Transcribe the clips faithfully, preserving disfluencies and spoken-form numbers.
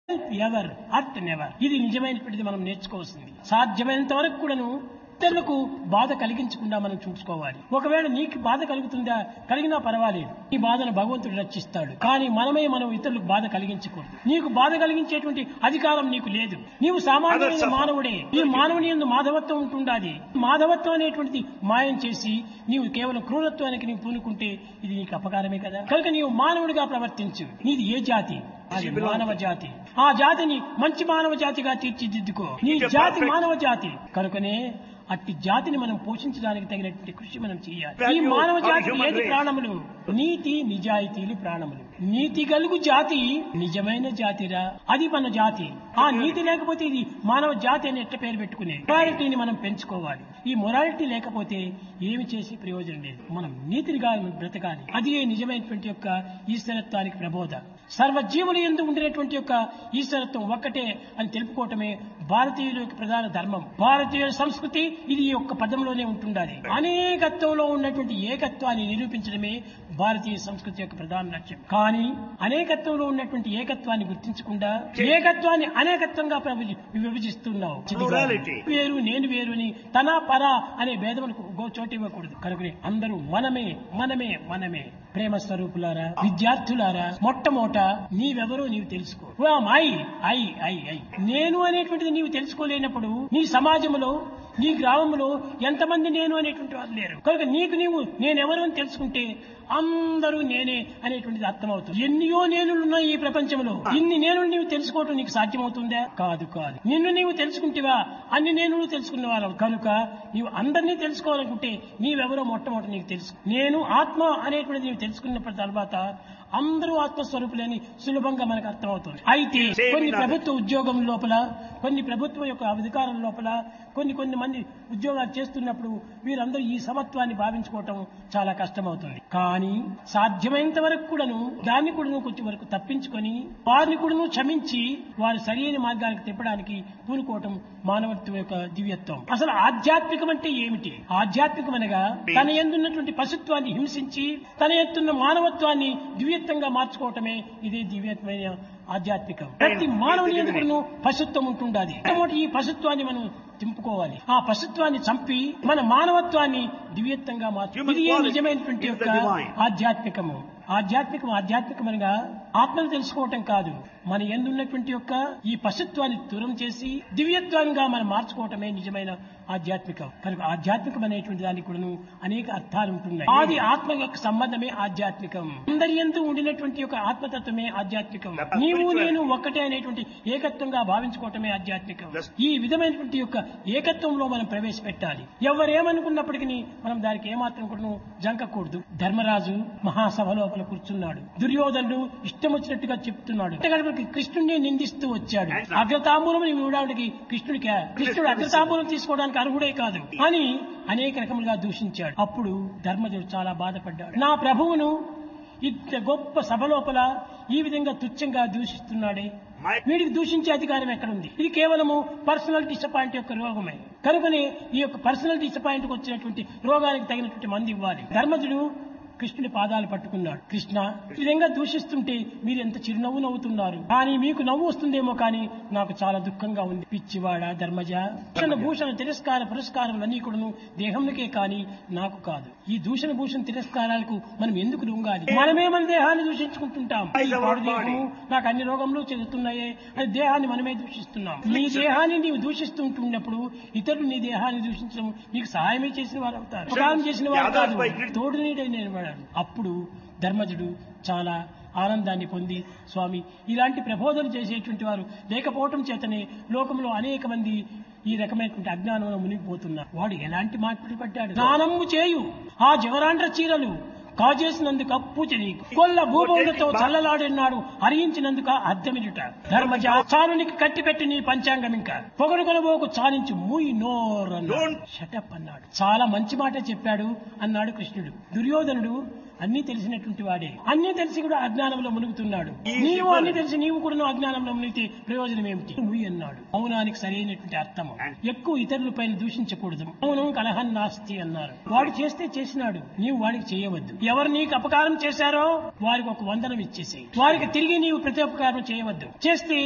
Ever at never. ఇది నిజమైనటువంటిది మనం నేర్చుకోవాల్సింది. సాధ్యమైనంత వరకు కూడాను ఇతరులకు బాధ కలిగించకుండా మనం చూసుకోవాలి. ఒకవేళ నీకు బాధ కలుగుతుందా, కలిగినా పర్వాలేదు, ఈ బాధను భగవంతుడు రక్షిస్తాడు. కానీ మనమే మనం ఇతరులకు బాధ కలిగించకూడదు. నీకు బాధ కలిగించేటువంటి అధికారం నీకు లేదు. నీవు సామాన్యమైన మానవుడే. ఈ మానవుని యందు మాధవత్వం ఉంటుండాలి. మాధవత్వం అనేటువంటిది మాయం చేసి నీవు కేవలం క్రూరత్వానికి నీవు పూనుకుంటే ఇది నీకు అపకారమే కదా. కనుక నీవు మానవుడిగా ప్రవర్తించు. నీది ఏ జాతి? అది మానవ జాతి. ఆ జాతిని మంచి మానవ జాతిగా తీర్చిదిద్దుకో. నీ జాతి మానవ జాతి కనుకనే అట్టి జాతిని మనం పోషించడానికి తగినటువంటి కృషి మనం చేయాలి. ఈ మానవ జాతికి ఏది ప్రాణములు? నీతి నిజాయితీలు ప్రాణములు. నీతి గలుగు జాతి నిజమైన జాతిరా, అది మన జాతి. ఆ నీతి లేకపోతే ఇది మానవ జాతి అని ఎట్ట పేరు పెట్టుకునే. మొరాలిటీని మనం పెంచుకోవాలి. ఈ మొరాలిటీ లేకపోతే ఏమి చేసి ప్రయోజనం లేదు. మనం నీతినిగా బ్రతకాలి. అది నిజమైనటువంటి యొక్క ఈశ్వరత్వానికి ప్రబోధ. సర్వజీవులు యందు ఉండినటువంటి యొక్క ఈశ్వరత్వం ఒక్కటే అని తెలుపుకోవటమే భారతీయుల యొక్క ప్రధాన ధర్మం. భారతీయుల సంస్కృతి ఇది యొక్క పదంలోనే ఉంటుండాలి. అనేకత్వంలో ఉన్నటువంటి ఏకత్వాన్ని నిరూపించడమే భారతీయ సంస్కృతి యొక్క ప్రధాన లక్ష్యం. కానీ అనేకత్వంలో ఉన్నటువంటి ఏకత్వాన్ని గుర్తించకుండా ఏకత్వాన్ని అనేకత్వంగా విభజిస్తున్నావు. వేరు నేను వేరు అని తన పర అనే భేదములకు చోటు ఇవ్వకూడదు. కనుక అందరూ మనమే మనమే మనమే. ప్రేమ స్వరూపులారా, విద్యార్థులారా, మొట్టమొదట నీవెవరో నీవు తెలుసుకో. ఐ ఐ ఐ ఐ నేను అనేటువంటిది నీవు తెలుసుకోలేనప్పుడు నీ సమాజంలో నీ గ్రామంలో ఎంతమంది నేను అనేటువంటి వారు లేరు. కనుక నీకు నీవు నేనెవరు అని తెలుసుకుంటే అందరూ నేనే అనేటువంటిది అర్థమవుతుంది. ఎన్నో నేనులు ఉన్నాయి ఈ ప్రపంచంలో. ఇన్ని నేను నీవు తెలుసుకోవటం నీకు సాధ్యమవుతుందా? కాదు కాదు. నిన్ను నీవు తెలుసుకుంటేవా అన్ని నేను తెలుసుకున్న వాళ్ళు. కనుక నీవు అందరినీ తెలుసుకోవాలనుకుంటే నీవెవరో మొట్టమొదటి నీకు తెలుసు. నేను ఆత్మ అనేటువంటిది నీవు తెలుసుకున్నప్పటి తర్వాత అందరూ ఆత్మస్వరూపులని సులభంగా మనకు అర్థమవుతుంది. అయితే కొన్ని ప్రభుత్వ ఉద్యోగం లోపల, కొన్ని ప్రభుత్వం యొక్క అధికారం లోపల కొన్ని కొన్ని మంది ఉద్యోగాలు చేస్తున్నప్పుడు వీరందరూ ఈ సమత్వాన్ని భావించుకోవటం చాలా కష్టమవుతుంది. కానీ సాధ్యమైనంత వరకు కూడాను దాన్ని కూడా కొంచెం వరకు తప్పించుకొని వారిని కూడా క్షమించి వారు సరైన మార్గానికి తిప్పడానికి పూనుకోవటం మానవత్వం యొక్క దివ్యత్వం. అసలు ఆధ్యాత్మికం అంటే ఏమిటి? ఆధ్యాత్మికం అనగా తన యందున్నటువంటి పశుత్వాన్ని హింసించి తన ఎత్తున్న మానవత్వాన్ని దివ్యత్వంగా మార్చుకోవటమే ఇదే దివ్యత్వమైన ఆధ్యాత్మికం. ప్రతి మానవుని ఎందుకు పశుత్వం ఉంటుండాలి. ఈ పశుత్వాన్ని మనం తింపుకోవాలి. ఆ పశుత్వాన్ని చంపి మన మానవత్వాన్ని దివ్యత్వంగా మార్చు. ఇది నిజమైనటువంటి యొక్క ఆధ్యాత్మికము. ఆధ్యాత్మికం ఆధ్యాత్మికమనగా ఆత్మను తెలుసుకోవటం కాదు, మన ఎందున్నటువంటి యొక్క ఈ పశుత్వాన్ని దూరం చేసి దివ్యత్వంగా మనం మార్చుకోవటమే నిజమైన ఆధ్యాత్మికం. కనుక ఆధ్యాత్మికం అనేటువంటి దానికి కూడా అనేక అర్థాలు ఉంటున్నాయి. ఆది ఆత్మ యొక్క సంబంధమే ఆధ్యాత్మికం. అందరి యందు ఉండినటువంటి యొక్క ఆత్మతత్వమే ఆధ్యాత్మికం. నీవు నేను ఒక్కటే అనేటువంటి ఏకత్వంగా భావించుకోవటమే ఆధ్యాత్మికం. ఈ విధమైనటువంటి యొక్క ఏకత్వంలో మనం ప్రవేశపెట్టాలి. ఎవరేమనుకున్నప్పటికీ మనం దానికి ఏమాత్రం కూడా జంకకూడదు. ధర్మరాజు మహాసభ లోపల కూర్చున్నాడు. దుర్యోధనుడు ఇష్టం వచ్చినట్టుగా చెప్తున్నాడు. కృష్ణుడిని నిందిస్తూ వచ్చాడు. అగ్రతాంబూలం ఇవ్వడానికి కృష్ణుడికి కృష్ణుడు అగ్రతాంబూలం తీసుకోవడానికి అర్హుడే కాదు అని అనేక రకములుగా దూషించాడు. అప్పుడు ధర్మజుడు చాలా బాధపడ్డాడు. నా ప్రభువును ఇంత గొప్ప సభ లోపల ఈ విధంగా తుచ్చంగా దూషిస్తున్నాడే, వీడికి దూషించే అధికారం ఎక్కడుంది? ఇది కేవలము పర్సనల్ డిసప్పాయింట్ యొక్క రోగమే. కనుకనే ఈ యొక్క పర్సనల్ డిసప్పాయింట్ వచ్చినటువంటి రోగానికి తగినటువంటి మంది ఇవ్వాలి. ధర్మజుడు కృష్ణుడి పాదాలు పట్టుకున్నాడు. కృష్ణ, ఈ విధంగా దూషిస్తుంటే మీరు ఎంత చిరునవ్వు నవ్వుతున్నారు, కానీ మీకు నవ్వు వస్తుందేమో కానీ నాకు చాలా దుఃఖంగా ఉంది. పిచ్చివాడ ధర్మజ, భూషణ భూషణ తిరస్కార పురస్కారాలన్నీ కూడాను దేహంకే కానీ నాకు కాదు. ఈ దూషణ భూషణ తిరస్కారాలకు మనం ఎందుకు లొంగాలి? మనమే మన దేహాన్ని దూషించుకుంటుంటాం. దేహము నాకు అన్ని రోగంలో చెందుతున్నాయే అని దేహాన్ని మనమే దూషిస్తున్నాం. నీ దేహాన్ని నీవు దూషిస్తుంటున్నప్పుడు ఇతరులు నీ దేహాన్ని దూషించడం నీకు సహాయమే చేసిన వారు అవుతారు, సహాయం చేసిన వారు కాదు, తోడు నీడై నేను. అప్పుడు ధర్మజుడు చాలా ఆనందాన్ని పొంది, స్వామి, ఇలాంటి ప్రబోధనలు చేసేటువంటి వారు లేకపోవటం చేతనే లోకంలో అనేక మంది ఈ రకమైనటువంటి అజ్ఞానంలో మునిగిపోతున్నారు. వాడు ఎలాంటి మాటలు పడ్డాడు? స్నానము చేయు ఆ జవరాండ్ర చీరలు కాజేసినందుక పూజ నీకు, కొల్ల భూభౌలతో చల్లలాడినాడు హరించినందుక అర్థమిట. ధర్మజ, చాలునికి కట్టి పెట్టి నీ పంచాంగం ఇంకా పొగడు కొనబోకు చాలించు మూయి నోర్ అన్నాడు. షటప్ అన్నాడు. చాలా మంచి మాట చెప్పాడు అన్నాడు కృష్ణుడు. దుర్యోధనుడు అన్ని తెలిసినటువంటి వాడే, అన్ని తెలిసి కూడా అజ్ఞానంలో మునుగుతున్నాడు. నీవు అన్ని తెలిసి నీవు కూడా అజ్ఞానంలో మునిగితే ప్రయోజనం ఏమిటి? ముయ్యి అన్నాడు. మౌనానికి సరైనటువంటి అర్థం. ఎక్కువ ఇతరుల పైన దూషించకూడదు. మౌనం కలహం నాస్తి అన్నారు. వాడు చేస్తే చేసినాడు, నీవు వాడికి చేయవద్దు. ఎవరు నీకు అపకారం చేశారో వారికి ఒక వందనం ఇచ్చేసి వారికి తిరిగి నీవు ప్రతి ఉపకారం చేయవద్దు. చేస్తే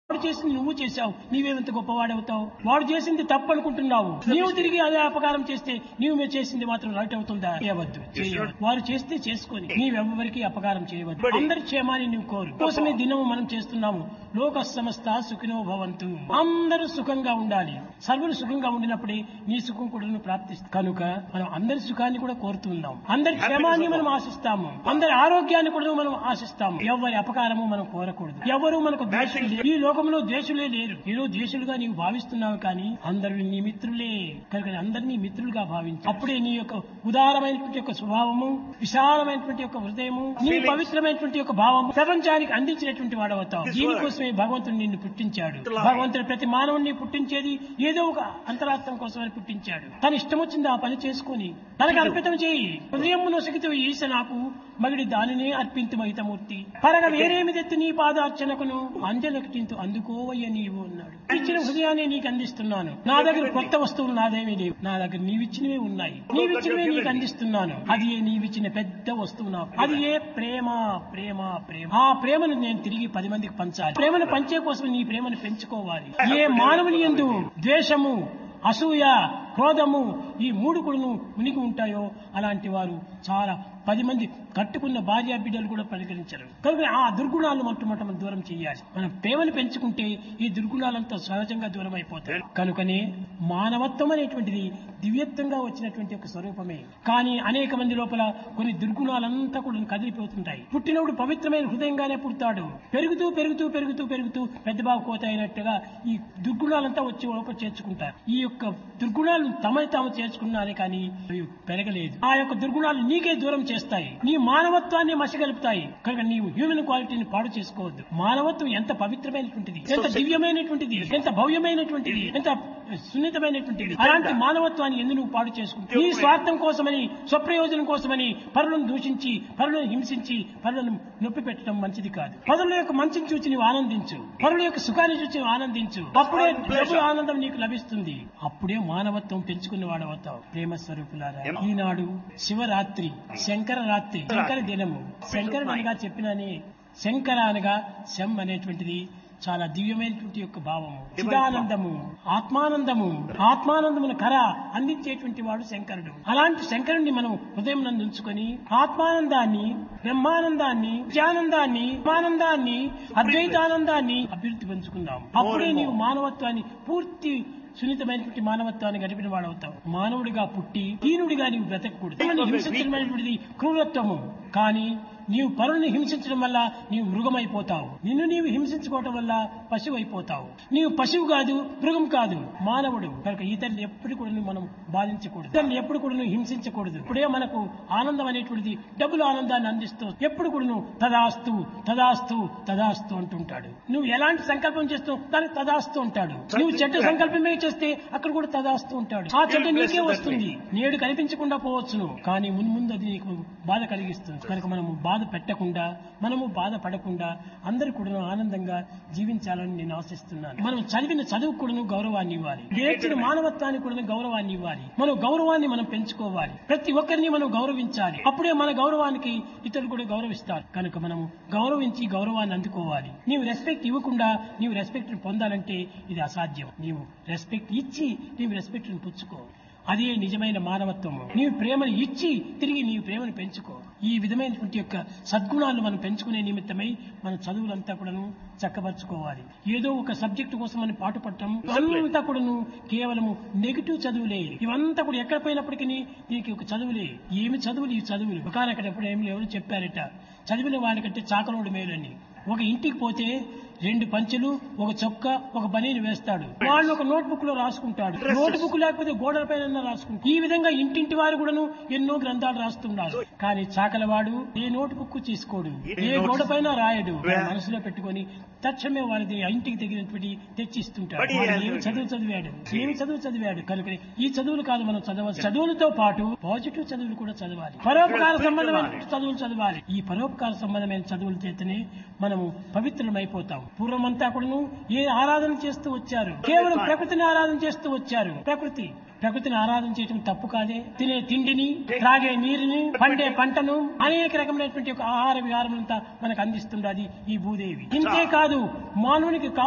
వాడు చేసింది నువ్వు చేశావు, నీవేమంత గొప్పవాడవుతావు? వాడు చేసింది తప్పు అనుకుంటున్నావు, నీవు తిరిగి అదే అపకారం చేస్తే నీవు మీరు చేసింది మాత్రం రైట్ అవుతుందా? చేయవద్దు, చేయవద్దు. వారు చేస్తే చేసుకొని నీవెవ్వరికి అపకారం చేయవద్దు. అందరి క్షేమాన్ని నువ్వు కోరు. కోసమే దినము మనం చేస్తున్నాము. లోక సమస్త సుఖినో భవంతు. అందరూ సుఖంగా ఉండాలి. సర్వులు సుఖంగా ఉండినప్పుడే నీ సుఖం కూడా ప్రాప్తిస్తుంది. కనుక మనం అందరి సుఖాన్ని కూడా కోరుతున్నాం, అందరి క్షేమాన్ని మనం ఆశిస్తాము, అందరి ఆరోగ్యాన్ని కూడా మనం ఆశిస్తాము. ఎవరి అపకారము మనం కోరకూడదు. ఎవరు మనకు ద్వేషులు లేరు. ఈ లోకంలో ద్వేషులే లేరు. ఏదో ద్వేషులుగా నీవు భావిస్తున్నావు కానీ అందరూ నీ మిత్రులే. కనుక అందరినీ మిత్రులుగా భావించు. అప్పుడే నీ యొక్క ఉదారమైనటువంటి యొక్క స్వభావము, విశాలమైనటువంటి యొక్క హృదయము, నీ పవిత్రమైనటువంటి యొక్క భావము ప్రపంచానికి అందించినటువంటి వాడవుతావు. దీనికోసమే భగవంతుడు నిన్ను పుట్టించాడు. భగవంతుడు ప్రతి మానవుడిని పుట్టించేది ఏదో ఒక అంతరాత్మ కోసమని పుట్టించాడు. తన ఇష్టం వచ్చింది ఆ పని చేసుకుని తనకు అర్పితం చేయి. హృదయం నొసగితే ఈశ నాకు మగిడి దానినే అర్పింతు మహితమూర్తి. పరగ వేరేమిదెత్తి నీ పాదార్చనకును అంజనకటింతు అందుకోవయ్య నీవు అన్నాడు. ఇచ్చిన హృదయాన్ని నీకు అందిస్తున్నాను. నా దగ్గర కొత్త వస్తువులు నాదేమీ లేవు. నా దగ్గర నీవిచ్చినవే ఉన్నాయి. నీవిచ్చినవే నీకు అందిస్తున్నాను. అది ఏ నీవిచ్చిన పెద్ద వస్తువు నాకు. అది ఏ ప్రేమ, ప్రేమ, ప్రేమ. ఆ ప్రేమను నేను తిరిగి పది మందికి పంచాలి. ప్రేమను పంచే కోసం నీ ప్రేమను పెంచుకోవాలి. ఏ మానవుని యందు ద్వేషము, అసూయ, క్రోధము ఈ మూడు కూడా మునిగి ఉంటాయో అలాంటి వారు చాలా పది మంది కట్టుకున్న భార్య బిడ్డలు కూడా పరిగణించరు. కనుక ఆ దుర్గుణాలను మొట్టమొదట మనం దూరం చేయాలి. మనం ప్రేమను పెంచుకుంటే ఈ దుర్గుణాలంతా సహజంగా దూరం అయిపోతాయి. కనుకనే మానవత్వం అనేటువంటిది దివ్యత్వంగా వచ్చినటువంటి ఒక స్వరూపమే. కానీ అనేక మంది లోపల కొన్ని దుర్గుణాలంతా కూడా కదిలిపోతుంటాయి. పుట్టినప్పుడు పవిత్రమైన హృదయంగానే పుడతాడు. పెరుగుతూ పెరుగుతూ పెరుగుతూ పెరుగుతూ పెద్ద బాగు కోత అయినట్టుగా ఈ దుర్గుణాలంతా వచ్చి లోపల చేర్చుకుంటారు. ఈ యొక్క దుర్గుణాలు తమని తాము చేర్చుకున్నారే కానీ అవి పెరగలేదు. ఆ యొక్క దుర్గుణాలు నీకే దూరం చేస్తాయి. నీ మానవత్వాన్ని మసిగలుపుతాయి. కనుక నీవు హ్యూమన్ క్వాలిటీని పాడు చేసుకోవద్దు. మానవత్వం ఎంత పవిత్రమైనటువంటిది, ఎంత దివ్యమైనటువంటిది, ఎంత భవ్యమైనటువంటిది, ఎంత సున్నితమైనటువంటిది. అలాంటి మానవత్వాన్ని ఎందుకు నువ్వు పాడు చేసుకుంటావు? నీ స్వార్థం కోసమని, స్వప్రయోజనం కోసమని పరులను దూషించి, పరులను హింసించి, పరులను నొప్పి పెట్టడం మంచిది కాదు. పరుల యొక్క మంచిని చూసి నీవు ఆనందించు. పరుల యొక్క సుఖాన్ని చూసి నీవు ఆనందించు. అప్పుడే డబుల్ ఆనందం నీకు లభిస్తుంది. అప్పుడే మానవత్వం పెంచుకున్న వాడవుతావు. ప్రేమ స్వరూపులారా, ఈనాడు శివరాత్రి, శంకర రాత్రి, శంకర దినము. శంకరుడు అనగా చెప్పినని శంకర అనగా శం అనేటువంటిది చాలా దివ్యమైనటువంటి యొక్క భావము, చిదానందము, ఆత్మానందము. ఆత్మానందమును కర అందించేటువంటి వాడు శంకరుడు. అలాంటి శంకరుణ్ణి మనం హృదయం నందు ఉంచుకొని ఆత్మానందాన్ని, బ్రహ్మానందాన్ని, నిత్యానందాన్ని, ఆనందాన్ని, అద్వైతానందాన్ని అభివృద్ధి పెంచుకుందాం. అప్పుడే నీవు మానవత్వాన్ని పూర్తి సున్నితమైనటువంటి మానవత్వాన్ని గడిపిన వాడవుతావు. మానవుడిగా పుట్టి హీనుడిగా నీవు బ్రతకూడదు. హింసించడమైనటువంటిది క్రూరత్వము. కానీ నీవు పరుని హింసించడం వల్ల నీవు మృగమైపోతావు. నిన్ను నీవు హింసించుకోవటం వల్ల పశువు అయిపోతావు. నీవు పశువు కాదు, మృగం కాదు, మానవుడు. కనుక ఇతరులు ఎప్పుడు కూడా మనం బాధించకూడదు, ఇతరులు ఎప్పుడు కూడా హింసించకూడదు. ఇప్పుడే మనకు ఆనందం అనేటువంటిది డబ్బులు ఆనందాన్ని అందిస్తూ ఎప్పుడు కూడా తదాస్తు తదాస్తు తదాస్తు అంటుంటాడు. నువ్వు ఎలాంటి సంకల్పం చేస్తావు దానికి తదాస్తు ఉంటాడు. నువ్వు చెడ్డ సంకల్పమే చేస్తే అక్కడ కూడా తదాస్తు ఉంటాడు. ఆ చెడ్డ నీకే వస్తుంది. నేడు కనిపించకుండా పోవచ్చును, కానీ మున్ముందు అది నీకు బాధ కలిగిస్తుంది. కనుక మనము బాధ పెట్టకుండా, మనము బాధపడకుండా అందరూ కూడా ఆనందంగా జీవించాలని నేను ఆశిస్తున్నాను. మనం చదివిన చదువు కూడా గౌరవాన్ని ఇవ్వాలి. నేర్చిన మానవత్వానికి కూడా గౌరవాన్ని ఇవ్వాలి. మనం గౌరవాన్ని మనం పెంచుకోవాలి. ప్రతి ఒక్కరిని మనం గౌరవించాలి. అప్పుడే మన గౌరవానికి ఇతరులు కూడా గౌరవిస్తారు. కనుక మనము గౌరవించి గౌరవాన్ని అందుకోవాలి. నీవు రెస్పెక్ట్ ఇవ్వకుండా నీవు రెస్పెక్ట్ పొందాలంటే ఇది అసాధ్యం. నీవు రెస్పెక్ట్ ఇచ్చి నీవు రెస్పెక్ట్ పుచ్చుకో. అదే నిజమైన మానవత్వము. నీవు ప్రేమను ఇచ్చి తిరిగి నీవు ప్రేమను పెంచుకో. ఈ విధమైనటువంటి యొక్క సద్గుణాలను మనం పెంచుకునే నిమిత్తమై మన చదువులంతా కూడాను చక్కబరుచుకోవాలి. ఏదో ఒక సబ్జెక్టు కోసం మనం పాటుపడటం అంతా కూడాను కేవలము నెగిటివ్ చదువులే. ఇవంతా కూడా ఎక్కడ పోయినప్పటికీ నీకు ఒక చదువులే. ఏమి చదువులు ఈ చదువులు ఒకనక్కడ ఎప్పుడు ఏమి ఎవరు చెప్పారట, చదివిన వాడికంటే చాకలోడు మేలని. ఒక ఇంటికి పోతే రెండు పంచెలు, ఒక చొక్క, ఒక బనీని వేస్తాడు. వాళ్ళు ఒక నోట్ బుక్ లో రాసుకుంటాడు. నోట్ బుక్ లేకపోతే గోడల పైన రాసుకుంటాడు. ఈ విధంగా ఇంటింటి వారు కూడాను ఎన్నో గ్రంథాలు రాస్తున్నారు. కానీ చాకలవాడు ఏ నోట్ బుక్ తీసుకోడు, ఏ గోడ పైన రాయడు. మనసులో పెట్టుకొని తక్షణమే వారిది ఇంటికి తగినటువంటి తెచ్చిస్తుంటాడు. ఏమి చదువు చదివాడు, ఏమి చదువు చదివాడు. కనుక ఈ చదువులు కాదు మనం చదవాలి. చదువులతో పాటు పాజిటివ్ చదువులు కూడా చదవాలి. పరోపకార సంబంధమైన చదువులు చదవాలి. ఈ పరోపకార సంబంధమైన చదువుల చేతనే మనము పవిత్రమైపోతాం. పూర్వమంతా కూడాను ఏ ఆరాధన చేస్తూ వచ్చారు? కేవలం ప్రకృతిని ఆరాధన చేస్తూ వచ్చారు. ప్రకృతి ప్రకృతిని ఆరాధన చేయడం తప్పు కాదే. తినే తిండిని, త్రాగే నీరుని, పండే పంటను, అనేక రకమైనటువంటి ఒక ఆహార విహారమంతా మనకు అందిస్తున్నది ఈ భూదేవి. ఇంతే కాదు, మానవునికి కావలసిన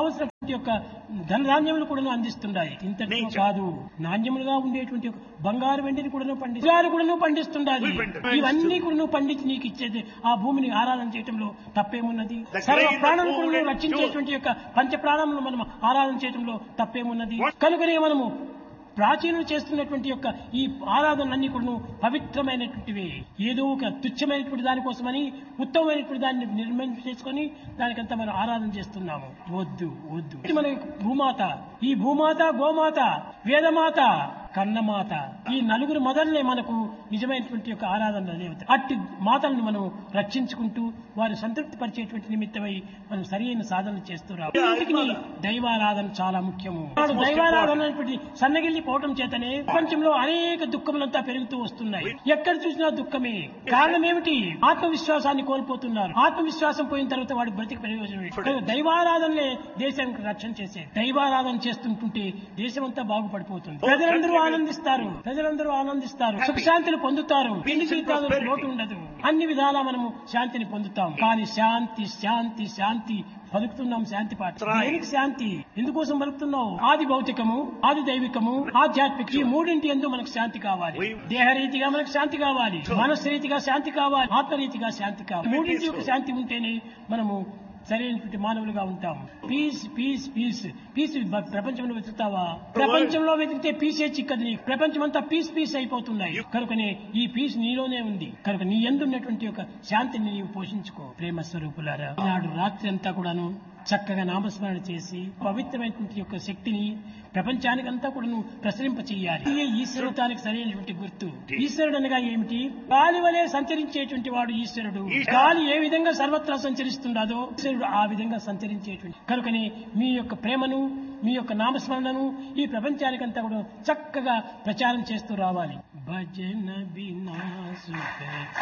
యొక్క ధనధాన్యములు కూడా అందిస్తున్నాయి. ఇంతటితో Nature. కాదు, నాణ్యములుగా ఉండేటువంటి ఒక బంగారు వెండిని కూడా పండి బంగారు కూడా పండిస్తుండాలి. We పండి- ఇవన్నీ కూడా పండించి నీకు ఇచ్చేది ఆ భూమిని ఆరాధన చేయటంలో తప్పేమున్నది? The సర్వ grain, the ప్రాణులు food కూడా and రక్షించేటువంటి యొక్క పంచ ప్రాణములను మనం ఆరాధన చేయటంలో తప్పేమున్నది? What? కనుకనే మనము ప్రాచీనులు చేస్తున్నటువంటి యొక్క ఈ ఆరాధనలన్నీ కూడా పవిత్రమైనటువంటివి. ఏదో ఒక తుచ్చమైనటువంటి దానికోసమని ఉత్తమమైనటువంటి దాన్ని నిర్మాణం చేసుకొని దానికంతా మనం ఆరాధన చేస్తున్నాము. వద్దు వద్దు. ఇది మన భూమాత, ఈ భూమాత, గోమాత, వేదమాత, కన్నమాత, ఈ నలుగురు మొదలనే మనకు నిజమైనటువంటి యొక్క ఆరాధన దేవత. అట్టి మాతలను మనం రక్షించుకుంటూ వారు సంతృప్తి పరిచేటువంటి నిమిత్తమై మనం సరైన సాధన చేస్తున్నాం. ఇంటికి దైవారాధన చాలా ముఖ్యము. నాడు దైవారాధన అనేటువంటి సన్నగిల్లి పోవటం చేతనే ప్రపంచంలో అనేక దుఃఖములంతా పెరుగుతూ వస్తున్నాయి. ఎక్కడ చూసినా దుఃఖమే. కారణం ఏమిటి? ఆత్మవిశ్వాసాన్ని కోల్పోతున్నారు. ఆత్మవిశ్వాసం పోయిన తర్వాత వాడు బ్రతికి ప్రయోజనం. దైవారాధనలే దేశానికి రక్షణ చేసే. దైవారాధన చేస్తుంటుంటే దేశం అంతా బాగుపడిపోతుంది. ప్రజలందరూ ఆనందిస్తారు, ప్రజలందరూ ఆనందిస్తారు, సుఖశాంతిని పొందుతారు. ఎన్ని జీవితాలు లోటు ఉండదు. అన్ని విధాలా మనము శాంతిని పొందుతాం. కానీ శాంతి శాంతి శాంతి పలుకుతున్నాం. శాంతి పాట దేనికి శాంతి? ఎందుకోసం పలుకుతున్నావు? ఆది భౌతికము, ఆది దైవికము, ఆధ్యాత్మిక ఈ మూడింటి ఎందు మనకు శాంతి కావాలి. దేహరీతిగా మనకు శాంతి కావాలి, మనస్సు రీతిగా శాంతి కావాలి, ఆత్మరీతిగా శాంతి కావాలి. మూడింటి యొక్క శాంతి ఉంటేనే మనము సరైనటువంటి మానవులుగా ఉంటాం. పీస్ పీస్ పీస్ పీస్ ప్రపంచంలో వెతుకుతావా? ప్రపంచంలో వెతికితే పీసే చిక్కది నీకు. ప్రపంచం అంతా పీస్ పీస్ అయిపోతున్నాయి. కనుకనే ఈ పీస్ నీలోనే ఉంది. కనుక నీ యందు ఉన్నటువంటి ఒక శాంతిని నీవు పోషించుకో. ప్రేమ స్వరూపులారా, నాడు రాత్రి అంతా కూడాను చక్కగా నామస్మరణ చేసి పవిత్రమైనటువంటి యొక్క శక్తిని ప్రపంచానికంతా కూడా ప్రసరింప చేయాలి. ఇదే ఈశ్వరుతానికి సరైనటువంటి గుర్తు. ఈశ్వరుడు అనగా ఏమిటి? గాలి వలె సంచరించేటువంటి వాడు ఈశ్వరుడు. గాలి ఏ విధంగా సర్వత్రా సంచరిస్తుండదో ఈశ్వరుడు ఆ విధంగా సంచరించేటువంటి. కనుకనే మీ యొక్క ప్రేమను, మీ యొక్క నామస్మరణను ఈ ప్రపంచానికంతా కూడా చక్కగా ప్రచారం చేస్తూ రావాలి. భజన బినా సుఖ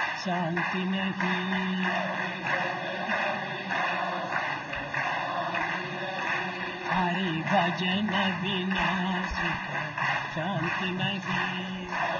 శాంతి నహీ, हरि भजन बिना सुख शांति नहीं।